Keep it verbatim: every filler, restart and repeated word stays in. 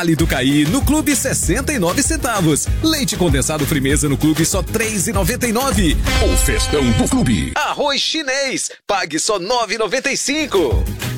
Vale do Caí no Clube sessenta e nove centavos. Leite condensado Frimeza no Clube só três e noventa e nove. O festão do Clube. Arroz chinês, pague só nove e noventa e cinco.